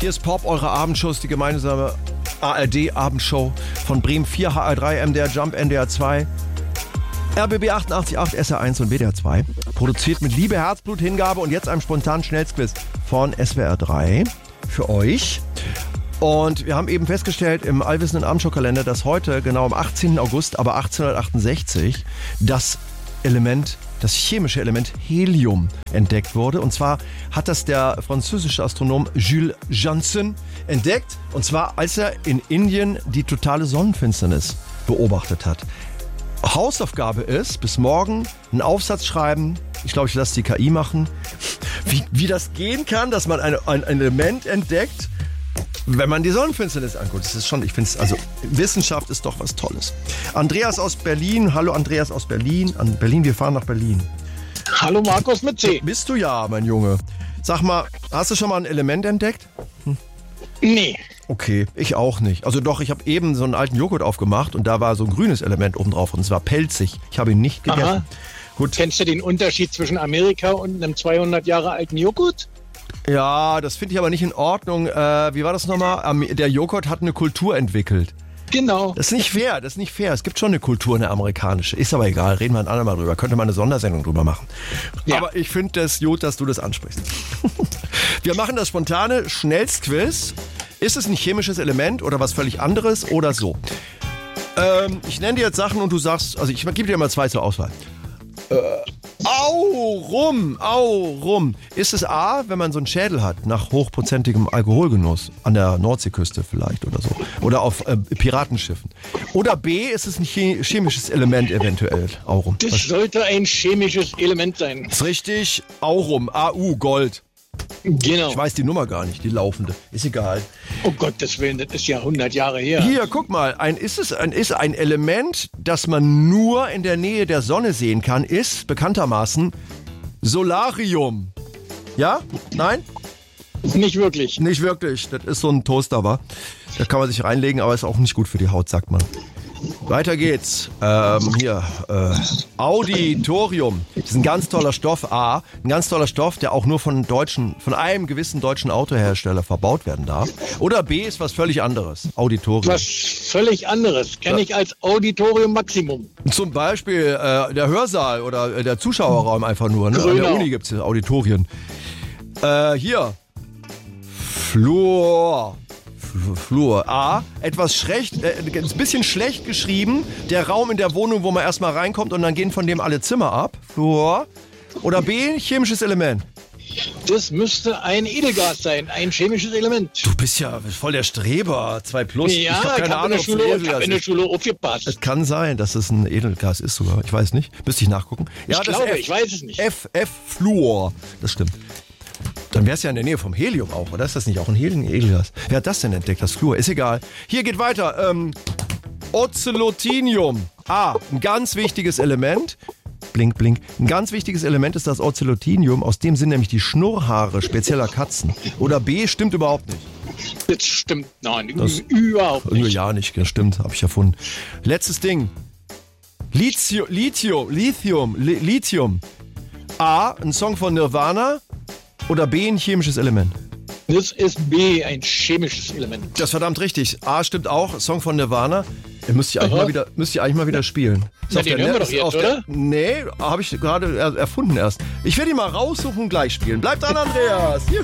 Hier ist Pop, eure Abendshows, die gemeinsame ARD-Abendshow von Bremen 4, HR3, MDR Jump, NDR 2, RBB 88.8, SR1 und WDR 2. Produziert mit Liebe, Herzblut, Hingabe und jetzt einem spontanen Schnellsquiz von SWR 3 für euch. Und wir haben eben festgestellt im allwissenden Abendshow-Kalender, dass heute, genau am 18. August, aber 1868, das chemische Element Helium entdeckt wurde. Und zwar hat das der französische Astronom Jules Janssen entdeckt. Und zwar, als er in Indien die totale Sonnenfinsternis beobachtet hat. Hausaufgabe ist, bis morgen einen Aufsatz schreiben. Ich glaube, ich lasse die KI machen. Wie das gehen kann, dass man ein Element entdeckt, wenn man die Sonnenfinsternis anguckt. Das ist schon, ich finde es, also Wissenschaft ist doch was Tolles. Andreas aus Berlin. Hallo Andreas aus Berlin. Wir fahren nach Berlin. Hallo Markus mit C. Bist du ja, mein Junge. Sag mal, hast du schon mal ein Element entdeckt? Nee. Okay, ich auch nicht. Also doch, ich habe eben so einen alten Joghurt aufgemacht und da war so ein grünes Element oben drauf und es war pelzig. Ich habe ihn nicht gegessen. Aha. Gut. Kennst du den Unterschied zwischen Amerika und einem 200 Jahre alten Joghurt? Ja, das finde ich aber nicht in Ordnung. Wie war das nochmal? Der Joghurt hat eine Kultur entwickelt. Genau. Das ist nicht fair, Es gibt schon eine Kultur, eine amerikanische. Ist aber egal, reden wir ein andermal drüber. Könnte man eine Sondersendung drüber machen. Ja. Aber ich finde das gut, dass du das ansprichst. Wir machen das spontane Schnellstquiz. Ist es ein chemisches Element oder was völlig anderes oder so? Ich nenne dir jetzt Sachen und du sagst, also ich gebe dir mal zwei zur Auswahl. Aurum. Ist es A, wenn man so einen Schädel hat, nach hochprozentigem Alkoholgenuss, an der Nordseeküste vielleicht oder so, oder auf Piratenschiffen? Oder B, ist es ein chemisches Element eventuell, Aurum? Das sollte ein chemisches Element sein. Ist richtig, Aurum, AU, Gold. Genau. Ich weiß die Nummer gar nicht, die laufende. Ist egal. Oh Gottes Willen, das ist ja 100 Jahre her. Hier, guck mal, ist ein Element, das man nur in der Nähe der Sonne sehen kann, ist bekanntermaßen Solarium. Ja? Nein? Nicht wirklich. Nicht wirklich. Das ist so ein Toaster, wa? Da kann man sich reinlegen, aber ist auch nicht gut für die Haut, sagt man. Weiter geht's. Auditorium. Das ist ein ganz toller Stoff, A. Ein ganz toller Stoff, der auch nur von einem gewissen deutschen Autohersteller verbaut werden darf. Oder B ist was völlig anderes. Auditorium. Was völlig anderes. Kenne ich als Auditorium Maximum. Zum Beispiel der Hörsaal oder der Zuschauerraum einfach nur. Ne? An der Uni gibt's Auditorien. Hier. Flur. A, ein bisschen schlecht geschrieben. Der Raum in der Wohnung, wo man erstmal reinkommt und dann gehen von dem alle Zimmer ab. Flur. Oder B, chemisches Element. Das müsste ein Edelgas sein, ein chemisches Element. Du bist ja voll der Streber. 2+. Ja, ich habe keine Ahnung, ich habe in der Schule aufgepasst. Es kann sein, dass es ein Edelgas ist sogar. Ich weiß nicht. Müsste ich nachgucken. Ja, ich weiß es nicht. Fluor. Das stimmt. Dann wäre es ja in der Nähe vom Helium auch, oder ist das nicht auch ein Edelgas? Wer hat das denn entdeckt, das Fluor? Ist egal. Hier geht weiter. Ozelotinium. A, ein ganz wichtiges Element. Blink, blink. Ein ganz wichtiges Element ist das Ozelotinium. Aus dem sind nämlich die Schnurrhaare spezieller Katzen. Oder B, stimmt überhaupt nicht. Das stimmt, nein, überhaupt nicht. Ja, nicht, das stimmt, habe ich erfunden. Letztes Ding. Lithium. A, ein Song von Nirvana. Oder B, ein chemisches Element? Das ist B, ein chemisches Element. Das ist verdammt richtig. A stimmt auch, Song von Nirvana. Müsst ihr eigentlich mal wieder spielen. Na, den hören wir doch jetzt, oder? Nee, habe ich gerade erfunden erst. Ich werde ihn mal raussuchen und gleich spielen. Bleibt dran, Andreas.